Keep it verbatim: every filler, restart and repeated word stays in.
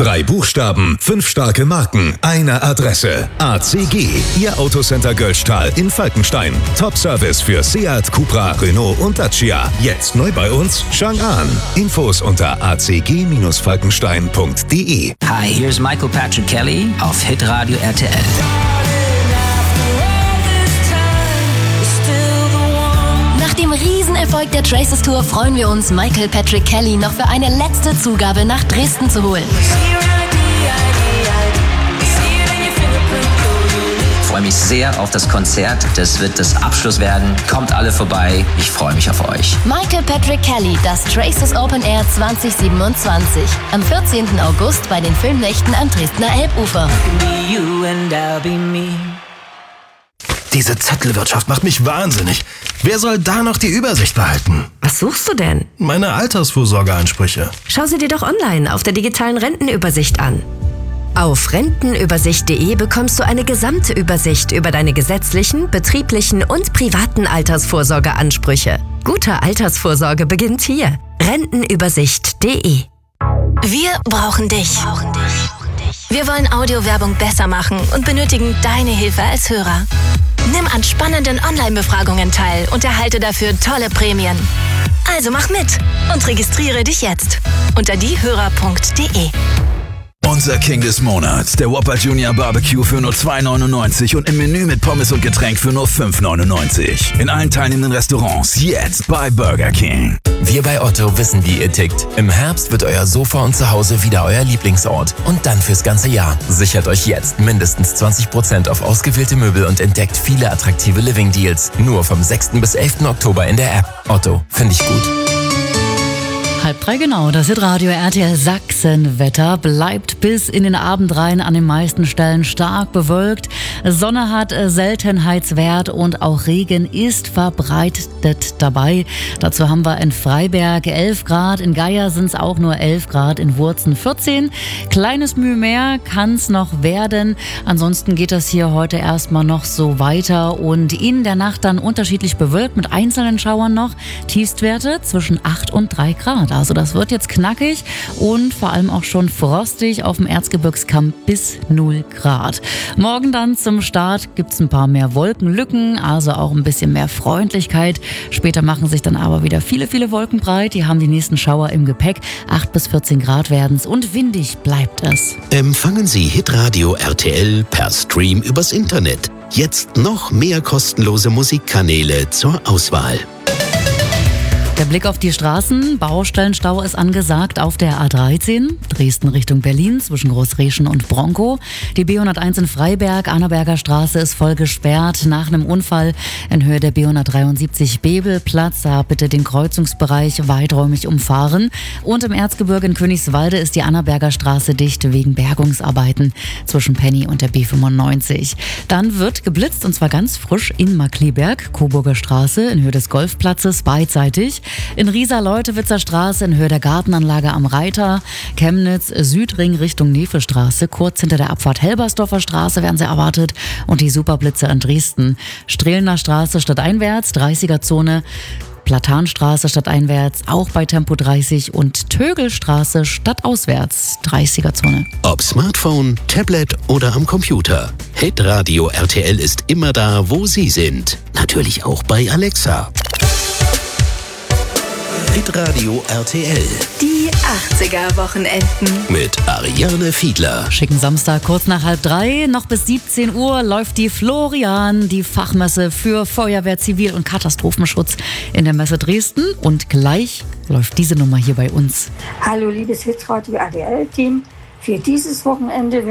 Drei Buchstaben, fünf starke Marken, eine Adresse. A C G, Ihr Autocenter Göllstahl in Falkenstein. Top-Service für Seat, Cupra, Renault und Dacia. Jetzt neu bei uns? Chang'an. Infos unter a c g Bindestrich falkenstein punkt d e. Hi, here's Michael Patrick Kelly auf Hitradio R T L. Nach dem Riesenerfolg der Traces Tour freuen wir uns, Michael Patrick Kelly noch für eine letzte Zugabe nach Dresden zu holen. Ich freue mich sehr auf das Konzert. Das wird das Abschluss werden. Kommt alle vorbei. Ich freue mich auf euch. Michael Patrick Kelly, das Traces Open Air zwanzig siebenundzwanzig. Am vierzehnten August bei den Filmnächten am Dresdner Elbufer. Diese Zettelwirtschaft macht mich wahnsinnig. Wer soll da noch die Übersicht behalten? Was suchst du denn? Meine Altersvorsorgeansprüche. Schau sie dir doch online auf der digitalen Rentenübersicht an. Auf rentenübersicht punkt de bekommst du eine gesamte Übersicht über deine gesetzlichen, betrieblichen und privaten Altersvorsorgeansprüche. Gute Altersvorsorge beginnt hier. rentenübersicht punkt de. Wir brauchen dich. Wir wollen Audiowerbung besser machen und benötigen deine Hilfe als Hörer. Nimm an spannenden Online-Befragungen teil und erhalte dafür tolle Prämien. Also mach mit und registriere dich jetzt unter diehörer punkt de. Unser King des Monats, der Whopper Junior Barbecue für nur zwei neunundneunzig und im Menü mit Pommes und Getränk für nur fünf neunundneunzig. In allen teilnehmenden Restaurants jetzt bei Burger King. Wir bei Otto wissen, wie ihr tickt. Im Herbst wird euer Sofa und Zuhause wieder euer Lieblingsort. Und dann fürs ganze Jahr. Sichert euch jetzt mindestens zwanzig Prozent auf ausgewählte Möbel und entdeckt viele attraktive Living-Deals. Nur vom sechsten bis elften Oktober in der App. Otto, finde ich gut. Halb drei genau, das Hitradio R T L Sachsenwetter bleibt bis in den Abend rein an den meisten Stellen stark bewölkt. Sonne hat Seltenheitswert und auch Regen ist verbreitet dabei. Dazu haben wir in Freiberg elf Grad, in Geier sind es auch nur elf Grad, in Wurzen vierzehn. Kleines Mühe mehr kann es noch werden. Ansonsten geht das hier heute erstmal noch so weiter und in der Nacht dann unterschiedlich bewölkt mit einzelnen Schauern noch. Tiefstwerte zwischen acht und drei Grad. Also das wird jetzt knackig und vor allem auch schon frostig auf dem Erzgebirgskamm bis null Grad. Morgen dann zum Start gibt es ein paar mehr Wolkenlücken, also auch ein bisschen mehr Freundlichkeit. Später machen sich dann aber wieder viele, viele Wolken breit. Die haben die nächsten Schauer im Gepäck. acht bis vierzehn Grad werden es und windig bleibt es. Empfangen Sie Hitradio R T L per Stream übers Internet. Jetzt noch mehr kostenlose Musikkanäle zur Auswahl. Der Blick auf die Straßen. Baustellenstau ist angesagt auf der A dreizehn, Dresden Richtung Berlin, zwischen Großreschen und Bronkow. Die B hunderteins in Freiberg, Annaberger Straße ist voll gesperrt nach einem Unfall in Höhe der B hundertdreiundsiebzig Bebelplatz. Da bitte den Kreuzungsbereich weiträumig umfahren. Und im Erzgebirge in Königswalde ist die Annaberger Straße dicht wegen Bergungsarbeiten zwischen Penny und der B fünfundneunzig. Dann wird geblitzt und zwar ganz frisch in Markkleeberg, Coburger Straße in Höhe des Golfplatzes beidseitig. In Riesa-Leutewitzer Straße in Höhe der Gartenanlage am Reiter, Chemnitz Südring Richtung Nefelstraße, kurz hinter der Abfahrt Helbersdorfer Straße werden sie erwartet und die Superblitze in Dresden. Strehlener Straße stadteinwärts, dreißiger-Zone, Platanstraße stadteinwärts, auch bei Tempo dreißig und Tögelstraße stadtauswärts, dreißiger-Zone. Ob Smartphone, Tablet oder am Computer. Hitradio R T L ist immer da, wo Sie sind. Natürlich auch bei Alexa. Hitradio R T L. Die achtziger-Wochenenden. Mit Ariane Fiedler. Schicken Samstag kurz nach halb drei. Noch bis siebzehn Uhr läuft die Florian, die Fachmesse für Feuerwehr, Zivil- und Katastrophenschutz in der Messe Dresden. Und gleich läuft diese Nummer hier bei uns. Hallo liebes Hitradio R T L-Team. Für dieses Wochenende